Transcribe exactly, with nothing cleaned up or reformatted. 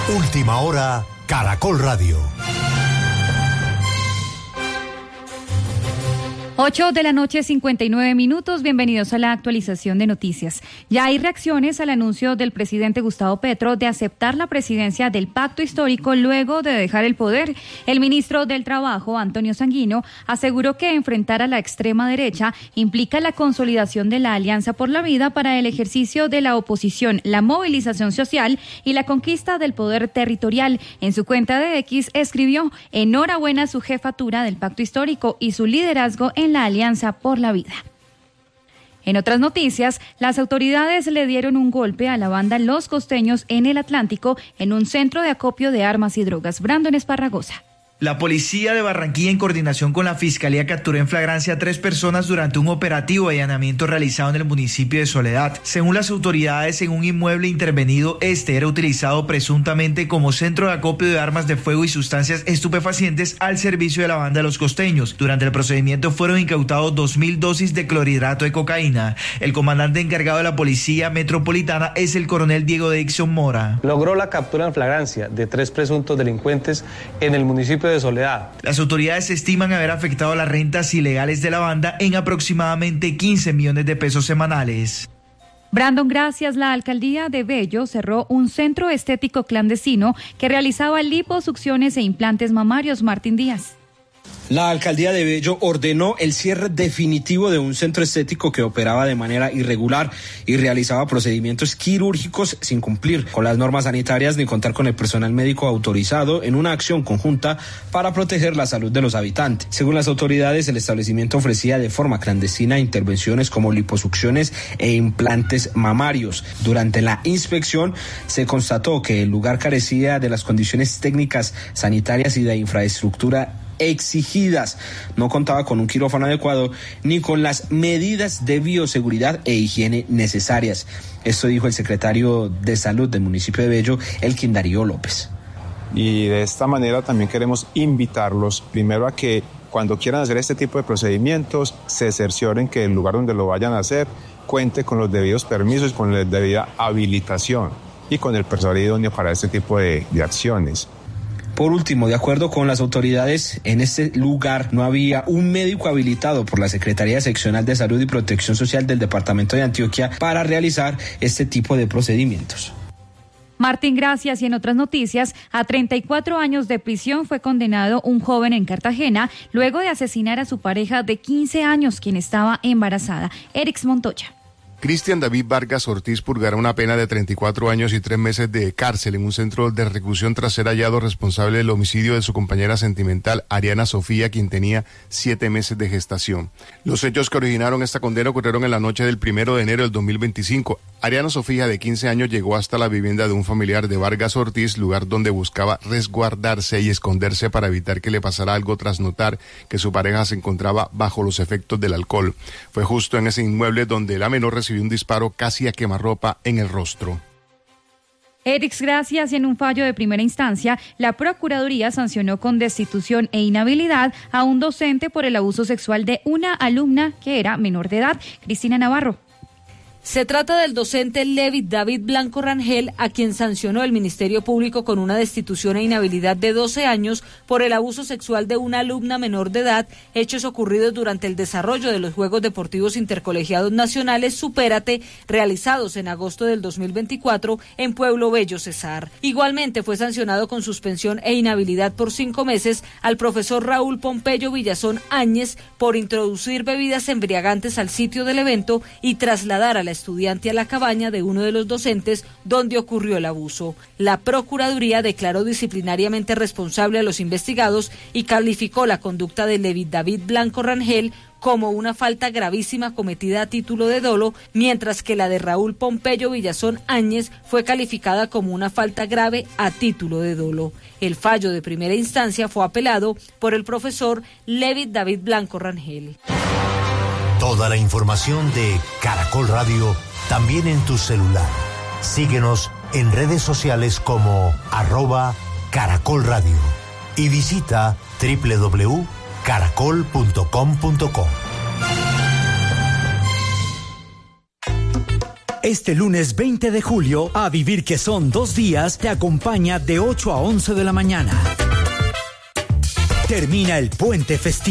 Última hora, Caracol Radio. ocho de la noche, cincuenta y nueve minutos. Bienvenidos a la actualización de noticias. Ya hay reacciones al anuncio del presidente Gustavo Petro de aceptar la presidencia del Pacto Histórico luego de dejar el poder. El ministro del Trabajo, Antonio Sanguino, aseguró que enfrentar a la extrema derecha implica la consolidación de la Alianza por la Vida para el ejercicio de la oposición, la movilización social y la conquista del poder territorial. En su cuenta de X escribió: enhorabuena a su jefatura del Pacto Histórico y su liderazgo en la Alianza por la Vida. En otras noticias, las autoridades le dieron un golpe a la banda Los Costeños en el Atlántico, en un centro de acopio de armas y drogas. Brandon Esparragosa. La policía de Barranquilla, en coordinación con la Fiscalía, capturó en flagrancia a tres personas durante un operativo de allanamiento realizado en el municipio de Soledad. Según las autoridades, en un inmueble intervenido, este era utilizado presuntamente como centro de acopio de armas de fuego y sustancias estupefacientes al servicio de la banda de Los Costeños. Durante el procedimiento fueron incautados dos mil dosis de clorhidrato de cocaína. El comandante encargado de la Policía Metropolitana es el coronel Diego Dixon Mora. Logró la captura en flagrancia de tres presuntos delincuentes en el municipio de Soledad. Las autoridades estiman haber afectado las rentas ilegales de la banda en aproximadamente quince millones de pesos semanales. Brandon, gracias. La alcaldía de Bello cerró un centro estético clandestino que realizaba liposucciones e implantes mamarios. Martín Díaz. La alcaldía de Bello ordenó el cierre definitivo de un centro estético que operaba de manera irregular y realizaba procedimientos quirúrgicos sin cumplir con las normas sanitarias ni contar con el personal médico autorizado en una acción conjunta para proteger la salud de los habitantes. Según las autoridades, el establecimiento ofrecía de forma clandestina intervenciones como liposucciones e implantes mamarios. Durante la inspección se constató que el lugar carecía de las condiciones técnicas, sanitarias y de infraestructura exigidas. No contaba con un quirófano adecuado ni con las medidas de bioseguridad e higiene necesarias. Esto dijo el secretario de Salud del municipio de Bello, Elkin Darío López. Y de esta manera también queremos invitarlos primero a que cuando quieran hacer este tipo de procedimientos se cercioren que el lugar donde lo vayan a hacer cuente con los debidos permisos, con la debida habilitación y con el personal idóneo para este tipo de, de acciones. Por último, de acuerdo con las autoridades, en este lugar no había un médico habilitado por la Secretaría Seccional de Salud y Protección Social del Departamento de Antioquia para realizar este tipo de procedimientos. Martín, gracias. Y en otras noticias, a treinta y cuatro años de prisión fue condenado un joven en Cartagena luego de asesinar a su pareja de quince años, quien estaba embarazada. Erix Montoya. Cristian David Vargas Ortiz purgará una pena de treinta y cuatro años y tres meses de cárcel en un centro de reclusión tras ser hallado responsable del homicidio de su compañera sentimental, Ariana Sofía, quien tenía siete meses de gestación. Los hechos que originaron esta condena ocurrieron en la noche del primero de enero del dos mil veinticinco. Ariana Sofía, de quince años, llegó hasta la vivienda de un familiar de Vargas Ortiz, lugar donde buscaba resguardarse y esconderse para evitar que le pasara algo tras notar que su pareja se encontraba bajo los efectos del alcohol. Fue justo en ese inmueble donde la menor recibió un disparo casi a quemarropa en el rostro. Erix, gracias. Y en un fallo de primera instancia, la Procuraduría sancionó con destitución e inhabilidad a un docente por el abuso sexual de una alumna que era menor de edad. Cristina Navarro. Se trata del docente Levi David Blanco Rangel, a quien sancionó el Ministerio Público con una destitución e inhabilidad de doce años por el abuso sexual de una alumna menor de edad, hechos ocurridos durante el desarrollo de los Juegos Deportivos Intercolegiados Nacionales Supérate, realizados en agosto del dos mil veinticuatro en Pueblo Bello, Cesar. Igualmente fue sancionado con suspensión e inhabilidad por cinco meses al profesor Raúl Pompeyo Villazón Áñez por introducir bebidas embriagantes al sitio del evento y trasladar a la estudiante a la cabaña de uno de los docentes donde ocurrió el abuso. La Procuraduría declaró disciplinariamente responsable a los investigados y calificó la conducta de Levi David Blanco Rangel como una falta gravísima cometida a título de dolo, mientras que la de Raúl Pompeyo Villazón Áñez fue calificada como una falta grave a título de dolo. El fallo de primera instancia fue apelado por el profesor Levi David Blanco Rangel. Toda la información de Caracol Radio también en tu celular. Síguenos en redes sociales como arroba Caracol Radio y visita doble u doble u doble u punto caracol punto com punto co. Este lunes veinte de julio, A Vivir que son dos días, te acompaña de ocho a once de la mañana. Termina el puente festivo.